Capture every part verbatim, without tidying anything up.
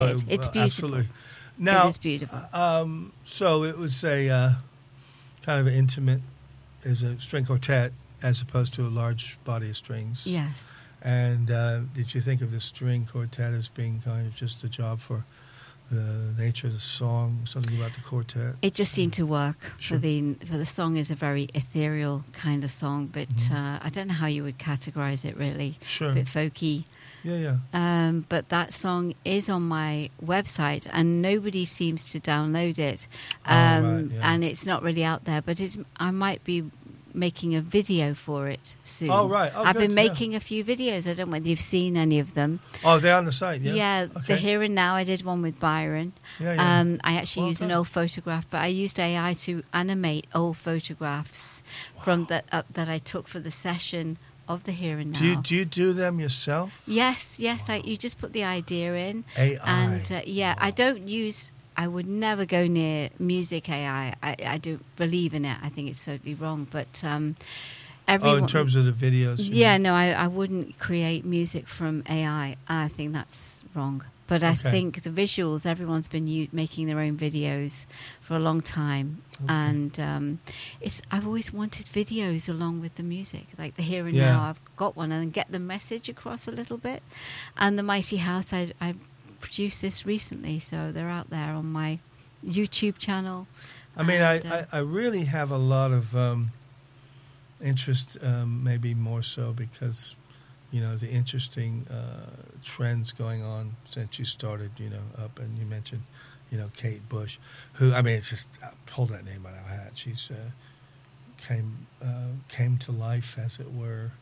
Uh, It's beautiful. Absolutely. Now, it is beautiful. Um, so it was a uh, kind of intimate, is a string quartet as opposed to a large body of strings. Yes. And uh, did you think of the string quartet as being kind of just a job for the nature of the song, something about the quartet? It just seemed to work Sure. for the for the song is a very ethereal kind of song, but Mhm. uh, I don't know how you would categorize it really. Sure. A bit folky. Yeah, yeah. Um, but that song is on my website, and nobody seems to download it. Oh, Um, right, yeah. And it's not really out there. But it, I might be making a video for it soon. Oh, right. Oh, I've good, been yeah. making a few videos. I don't know whether you've seen any of them. Oh, they're on the site, yeah? Yeah, Okay. the Here and Now. I did one with Byron. Yeah, yeah. Um, I actually Well used an done. old photograph, but I used A I to animate old photographs from that uh, that I took for the session of the Here and Now. Do you, do you do them yourself? Yes, yes. I, you just put the idea in, A I. and uh, yeah, I don't use. I would never go near music A I. I, I don't believe in it. I think it's totally wrong. But um, Oh, everyone, in terms of the videos? you yeah, mean? no, I, I wouldn't create music from A I. I think that's wrong. But I Okay. think the visuals, everyone's been u- making their own videos for a long time. Okay. And um, it's I've always wanted videos along with the music, like the Here and Yeah. Now. I've got one and get the message across a little bit. And the Mighty House, I, I produced this recently, so they're out there on my YouTube channel. I mean, And, I, uh, I, I really have a lot of um, interest, um, maybe more so because, you know, the interesting uh, trends going on since you started, you know, up, and you mentioned, you know, Kate Bush, who, I mean, it's just, I'll pull that name out of my hat. She's uh, came uh, came to life, as it were,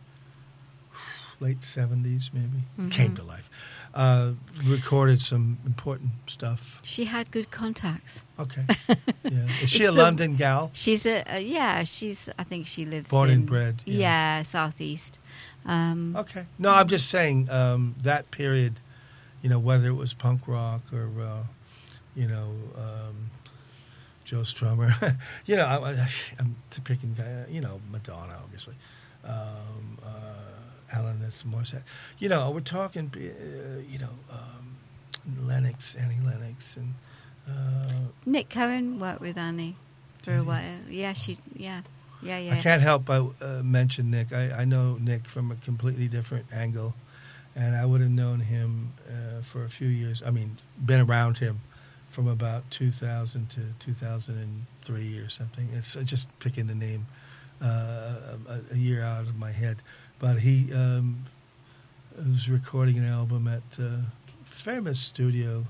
late seventies, maybe. Mhm. Came to life. Uh, recorded some important stuff. She had good contacts. Okay. Yeah. Is she It's a the- London gal? She's a, uh, yeah, she's, I think she lives Born in... and bred, yeah. Yeah, southeast. Um, Okay. No, I'm just saying um, that period, you know, whether it was punk rock or, uh, you know, um, Joe Strummer, you know, I, I, I'm picking, uh, you know, Madonna, obviously, um, uh, Alanis Morissette. You know, we're talking, uh, you know, um, Lennox, Annie Lennox, and uh, Nick Cohen worked with Annie for Did a he? while. Yeah, she, yeah, yeah, yeah. I can't help but uh, mention Nick. I, I know Nick from a completely different angle, and I would have known him uh, for a few years. I mean, been around him from about two thousand to two thousand three or something. It's uh, just picking the name uh, a, a year out of my head. But he um, was recording an album at a famous studio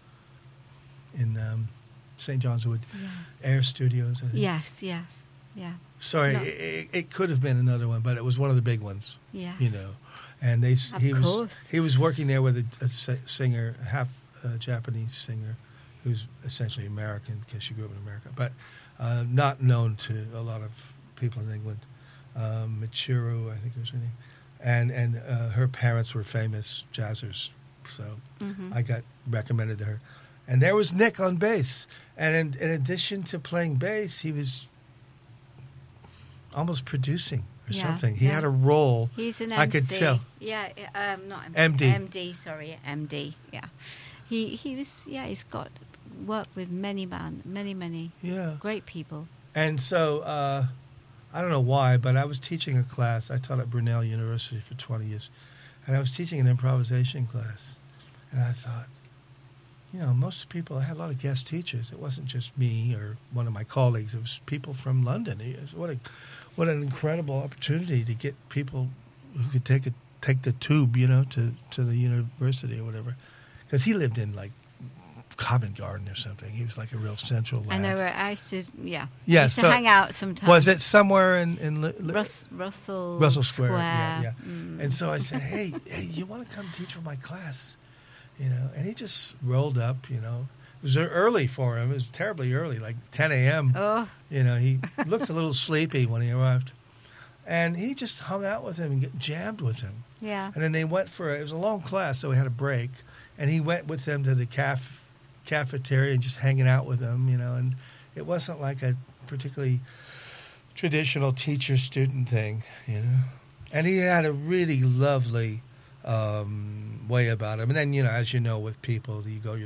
in um, Saint John's Wood, Yeah. Air Studios, I think. Yes, yes, yeah, Sorry, No. it, it could have been another one, but it was one of the big ones, yes. you know. And they Of he was course. he was working there with a, a si- singer, half uh, Japanese singer, who's essentially American because she grew up in America, but uh, not known to a lot of people in England. Um, Michiru, I think was her name, and and uh, her parents were famous jazzers, so Mhm. I got recommended to her. And there was Nick on bass. And in, in addition to playing bass, he was almost producing or Yeah, something. He yeah. had a role. He's an M C. I could tell. Yeah, um, not M C. M D. M D, sorry, M D. Yeah, he he was. Yeah, he's got worked with many band, many many Yeah. great people. And so uh, I don't know why, but I was teaching a class. I taught at Brunel University for twenty years. And I was teaching an improvisation class. And I thought, you know, most people, I had a lot of guest teachers. It wasn't just me or one of my colleagues. It was people from London. It was- What a, what an incredible opportunity to get people who could take a, take the tube, you know, to, to the university or whatever. Because he lived in, like, Covent Garden or something. He was like a real central lad. I know where I used to. Yeah, Yeah, I used so to hang out sometimes. Was it somewhere in... in Li- Li- Rus- Russell Russell Square, yeah, yeah. Mm. And so I said, hey, hey, you want to come teach for my class? You know, and he just rolled up, you know. It was early for him. It was terribly early, like ten a.m. Oh, You know, he looked a little sleepy when he arrived. And he just hung out with him and get jammed with him. yeah. And then they went for, it was a long class, so we had a break. And he went with them to the caf- cafeteria and just hanging out with them, you know. And it wasn't like a particularly traditional teacher-student thing, you know. And he had a really lovely um, way about him. And then, you know, as you know, with people, you go your